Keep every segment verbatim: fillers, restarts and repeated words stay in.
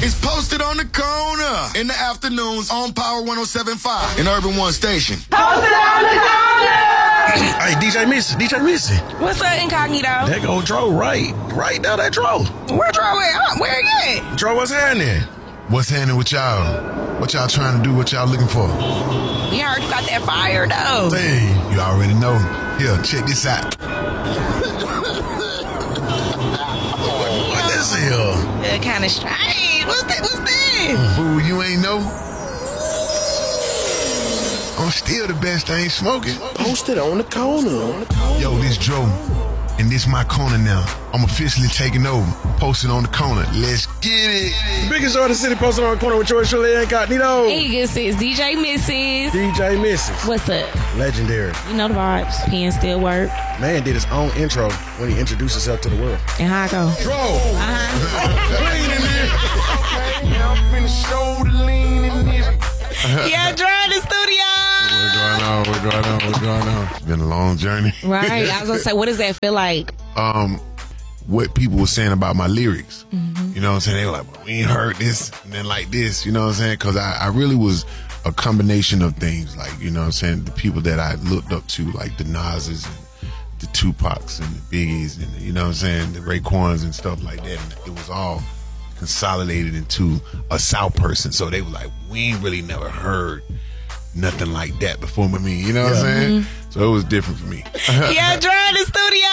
It's posted on the corner in the afternoons on Power one oh seven point five in Urban One Station. Posted on the corner! Hey, D J Missy, D J Missy. What's up, Incognito? That go Dro, right? Right now, that Dro. Where Dro at? Where you at? Dro, what's happening? What's happening with y'all? What y'all trying to do? What y'all looking for? We heard you got that fire, though. Hey, you already know. Here, check this out. What this here? That kind of strange. What's that? What's this? Fool, you ain't know? I'm still the best, I ain't smoking. Posted on the corner. Yo, this Dro, and this my corner now. I'm officially taking over. Posted on the corner. Let's get it. The biggest show in the city, posted on the corner with yours truly, Incognito. Hey, good sis, D J Missus D J Missus. What's up? Legendary. You know the vibes. Pen still work. Man did his own intro when he introduced himself to the world. And how I go? Dro. Uh-huh. Lean in there. I'm finna show the lean in this. Yeah, Dro in the studio. What's going on? What's going on? What's going on? It's been a long journey. Right. I was going to say, what does that feel like? Um, what people were saying about my lyrics. Mm-hmm. You know what I'm saying? They were like, well, we ain't heard this and then like this. You know what I'm saying? Because I, I really was a combination of things. Like, you know what I'm saying? The people that I looked up to, like the Nas's and the Tupacs and the Biggies and, you know what I'm saying? The Raekwons and stuff like that. And it was all consolidated into a South person. So they were like, we ain't really never heard nothing like that before with me. You know what yeah. I'm saying? Mm-hmm. So it was different for me. Yeah, Dro in the studio.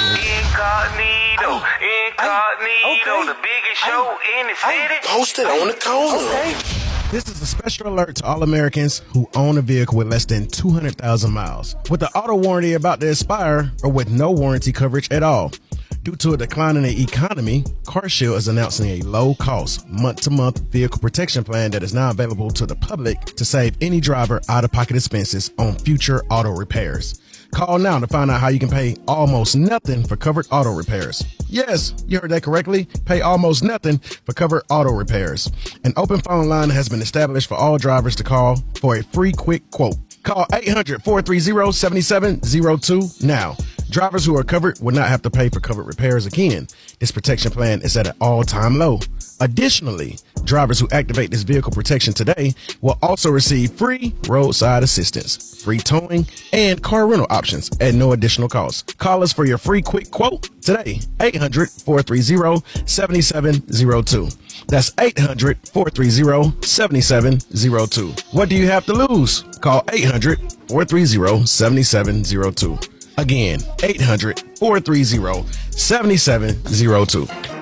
Incognito, Incognito, okay. The biggest show in the city. Posted on the corner. Okay. This is a special alert to all Americans who own a vehicle with less than two hundred thousand miles, with the auto warranty about to expire, or with no warranty coverage at all. Due to a decline in the economy, CarShield is announcing a low-cost, month-to-month vehicle protection plan that is now available to the public to save any driver out-of-pocket expenses on future auto repairs. Call now to find out how you can pay almost nothing for covered auto repairs. Yes, you heard that correctly. Pay almost nothing for covered auto repairs. An open phone line has been established for all drivers to call for a free quick quote. Call eight hundred, four three zero, seven seven zero two now. Drivers who are covered will not have to pay for covered repairs again. This protection plan is at an all-time low. Additionally, drivers who activate this vehicle protection today will also receive free roadside assistance, free towing, and car rental options at no additional cost. Call us for your free quick quote today, eight hundred, four three zero, seven seven zero two. That's eight hundred, four three zero, seven seven zero two. What do you have to lose? Call eight hundred, four three zero, seven seven zero two. Again, eight hundred, four three zero, seven seven zero two.